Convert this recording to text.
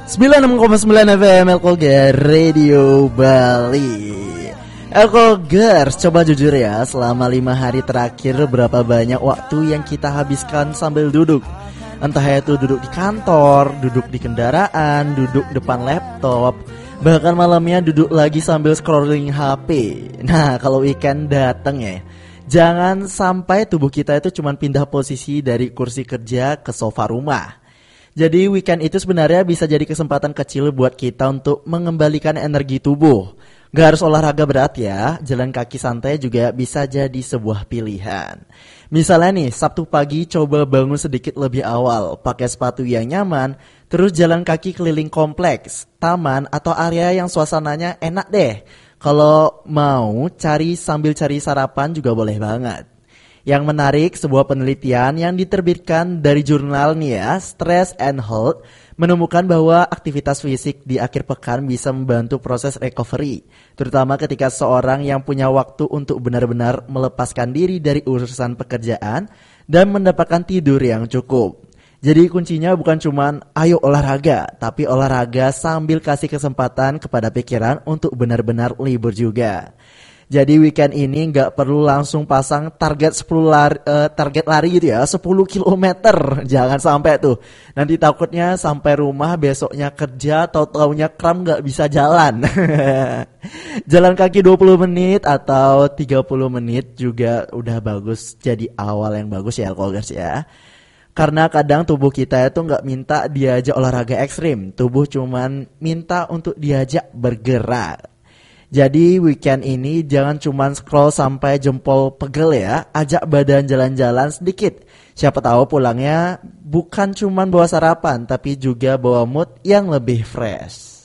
96,9 FM Elkogar Radio Bali. Elkogers, coba jujur ya, selama 5 hari terakhir berapa banyak waktu yang kita habiskan sambil duduk? Entah itu duduk di kantor, duduk di kendaraan, duduk depan laptop, bahkan malamnya duduk lagi sambil scrolling HP. Nah, kalau weekend datang ya, jangan sampai tubuh kita itu cuma pindah posisi dari kursi kerja ke sofa rumah. Jadi weekend itu sebenarnya bisa jadi kesempatan kecil buat kita untuk mengembalikan energi tubuh. Gak harus olahraga berat ya, jalan kaki santai juga bisa jadi sebuah pilihan. Misalnya nih, Sabtu pagi coba bangun sedikit lebih awal, pakai sepatu yang nyaman, terus jalan kaki keliling kompleks, taman, atau area yang suasananya enak deh. Kalau mau sambil cari sarapan juga boleh banget. Yang menarik, sebuah penelitian yang diterbitkan dari jurnal nih ya, Stress and Health, menemukan bahwa aktivitas fisik di akhir pekan bisa membantu proses recovery, terutama ketika seorang yang punya waktu untuk benar-benar melepaskan diri dari urusan pekerjaan dan mendapatkan tidur yang cukup. Jadi kuncinya bukan cuman ayo olahraga, tapi olahraga sambil kasih kesempatan kepada pikiran untuk benar-benar libur juga. Jadi weekend ini nggak perlu langsung pasang target target lari gitu ya, 10 kilometer. Jangan sampai tuh. Nanti takutnya sampai rumah besoknya kerja, tahu-taunya kram nggak bisa jalan. Jalan kaki 20 menit atau 30 menit juga udah bagus. Jadi awal yang bagus ya Elkogers ya. Karena kadang tubuh kita itu nggak minta diajak olahraga ekstrim. Tubuh cuman minta untuk diajak bergerak. Jadi weekend ini jangan cuma scroll sampai jempol pegel ya, ajak badan jalan-jalan sedikit. Siapa tahu pulangnya bukan cuma bawa sarapan, tapi juga bawa mood yang lebih fresh.